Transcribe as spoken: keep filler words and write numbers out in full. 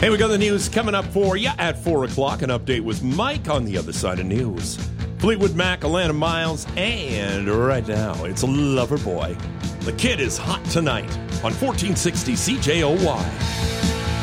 Hey, we got the news coming up for you at four o'clock. An update with Mike on the other side of news. Fleetwood Mac, Alana Miles, and right now, it's Loverboy. The Kid is hot tonight on fourteen sixty C J O Y.